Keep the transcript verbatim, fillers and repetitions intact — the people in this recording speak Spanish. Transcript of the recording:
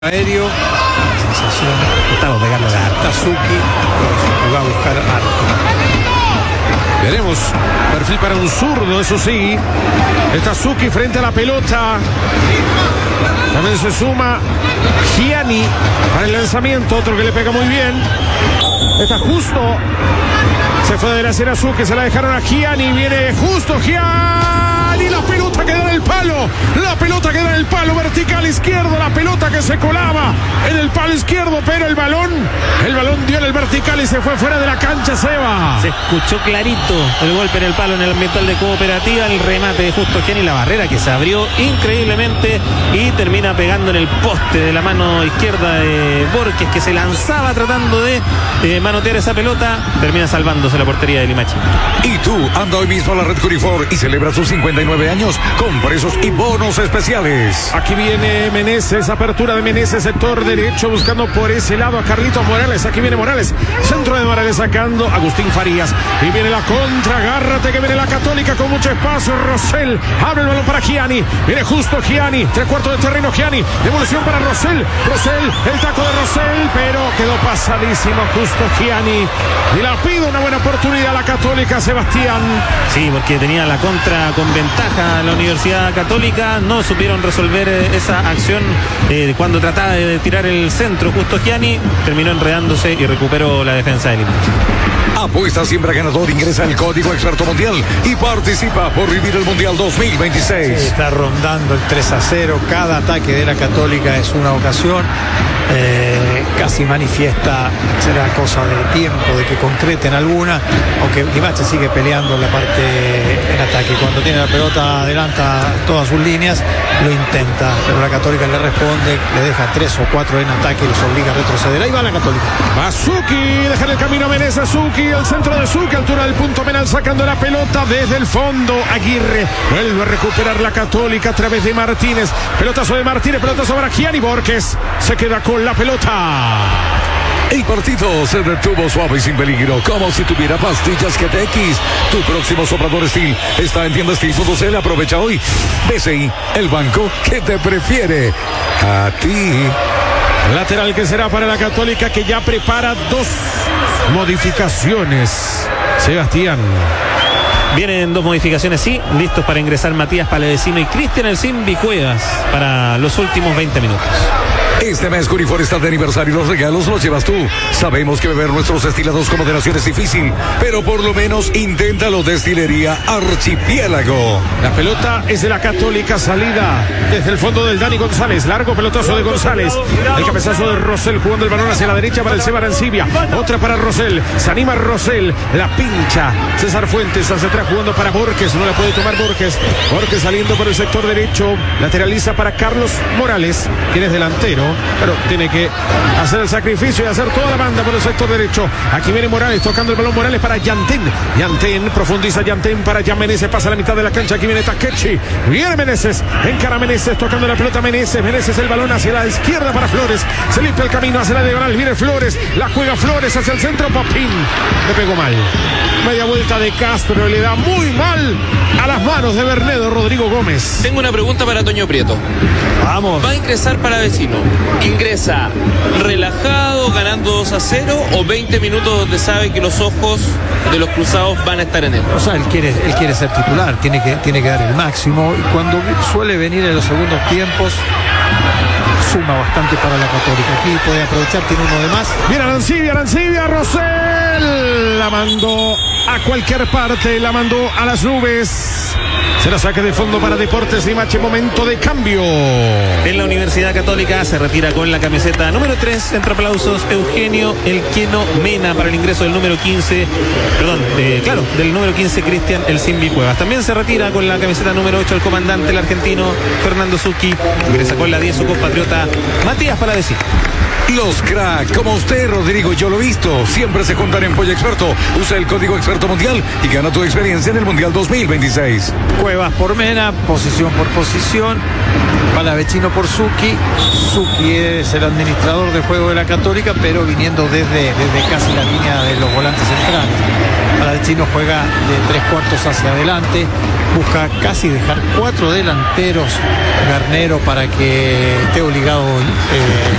Aéreo, la sensación, Gustavo pegarle la Tazuki va a buscar arco. Veremos, perfil para un zurdo, eso sí. Tazuki frente a la pelota. También se suma Gianni para el lanzamiento, otro que le pega muy bien. Está justo. Se fue de la Serazuki, se la dejaron a Gianni. Viene justo Gianni. La pelota queda en el palo. La pelota queda en el palo vertical izquierdo. La pelota que se colaba en el palo izquierdo, pero el balón, el balón dio en el vertical y se fue fuera de la cancha, Seba. Se escuchó clarito el golpe en el palo en el ambiental de Cooperativa, el remate de Justo Gianni, la barrera que se abrió increíblemente y termina pegando en el poste de la mano izquierda de Borges, que se lanzaba tratando de eh, manotear esa pelota, termina salvándose la portería de Limache. Y tú anda hoy mismo a la Red Curifor y celebra sus cincuenta y nueve años con precios y bonos especiales. Aquí viene Meneses, apertura de Meneses, sector derecho, buscando por ese lado a Carlitos Morales. Aquí viene Morales, centro de Morales sacando Agustín Farías. Y viene la contra, agárrate que viene la Católica con mucho espacio. Rosell, abre el balón para Gianni. Viene justo Gianni, tres cuartos de terreno Gianni. Devolución para Rosell, Rosell, el taco de Rosell, pero quedó pasadísimo justo Gianni. Y la pide una buena oportunidad a la Católica, Sebastián. Sí, porque tenía la contra con ventaja la Universidad Católica, no supieron resolver esa acción eh, cuando trataba de tirar el centro. Justo Gianni terminó enredándose y recuperó la defensa del Limache. Apuesta siempre ganador, ingresa el código Experto Mundial y participa por vivir el Mundial dos mil veintiséis. Sí, está rondando el tres a cero. Cada ataque de la Católica es una ocasión. Eh, casi manifiesta, será cosa de tiempo de que concreten alguna, aunque Limache sigue peleando en la parte en ataque. Cuando tiene la pelota adelanta todas sus líneas, lo intenta, pero la Católica le responde, le deja tres o cuatro en ataque y los obliga a retroceder. Ahí va la Católica. Va Zucchi, deja en el camino a Meneses, Zucchi, el centro de Zucchi, altura del punto penal, sacando la pelota desde el fondo. Aguirre vuelve a recuperar la Católica a través de Martínez. Pelotazo de Martínez, pelotazo para Gianni. Borges se queda con la pelota. El partido se detuvo suave y sin peligro, como si tuviera pastillas G T X. Tu próximo soplador Steel está en tienda Steel punto c l. Aprovecha hoy. B C I, el banco que te prefiere a ti. Lateral que será para la Católica, que ya prepara dos modificaciones. Sebastián. Vienen dos modificaciones, sí, listos para ingresar Matías Palavecino y Cristian El Simbi Cuevas para los últimos veinte minutos. Este mes Curifor está de aniversario y los regalos los llevas tú. Sabemos que beber nuestros destilados con moderación es difícil, pero por lo menos inténtalo. Destilería Archipiélago. La pelota es de la Católica, salida desde el fondo del Dani González. Largo pelotazo de González. El cabezazo de Rosell jugando el balón hacia la derecha para el Seba Arancibia. Otra para Rosell. Se anima Rosell. La pincha César Fuentes hacia atrás jugando para Borges. No la puede tomar Borges. Borges saliendo por el sector derecho. Lateraliza para Carlos Morales, quien es delantero, pero tiene que hacer el sacrificio y hacer toda la banda por el sector derecho. Aquí viene Morales, tocando el balón Morales para Yantén. Yantén, profundiza Yantén para Jan Meneses, pasa a la mitad de la cancha. Aquí viene Takechi, viene Meneses, encara Meneses, tocando la pelota Meneses. Meneses el balón hacia la izquierda para Flores. Se limpia el camino hacia la diagonal, viene Flores, la juega Flores hacia el centro. Popín, le pegó mal. Media vuelta de Castro, le da muy mal a las manos de Bernedo Rodrigo Gómez. Tengo una pregunta para Toño Prieto. Vamos. Va a ingresar Palavecino. ¿Ingresa relajado, ganando dos a cero, o veinte minutos donde sabe que los ojos de los cruzados van a estar en él? O sea, él quiere, él quiere ser titular, tiene que, tiene que dar el máximo. Y cuando suele venir en los segundos tiempos, suma bastante para la Católica. Aquí puede aprovechar, tiene uno de más. Viene Arancibia, Arancibia, Rosell. La mandó a cualquier parte, la mandó a las nubes. Se la saca de fondo para Deportes Limache, momento de cambio. En la Universidad Católica se retira con la camiseta número tres, entre aplausos, Eugenio El Queno Mena para el ingreso del número quince, perdón, eh, claro, del número quince, Cristian El Simbi Cuevas. También se retira con la camiseta número ocho el comandante, el argentino Fernando Zucchi. Ingresa con la diez su compatriota Matías Palavecino. Los crack, como usted, Rodrigo, yo lo he visto, siempre se juntan en Pollo Experto. Usa el código Experto Campeonato Mundial y gana tu experiencia en el Mundial dos mil veintiséis. Cuevas por Mena, posición por posición. Palavecino por Zucchi. Zucchi es el administrador de juego de la Católica, pero viniendo desde, desde casi la línea de los volantes centrales. Palavecino juega de tres cuartos hacia adelante, busca casi dejar cuatro delanteros Garnero para que esté obligado eh,